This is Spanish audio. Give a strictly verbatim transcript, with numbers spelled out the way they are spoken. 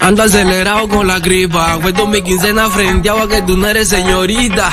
Ando acelerado con la gripa. Fue dos mil quince frenteado a que tú no eres señorita.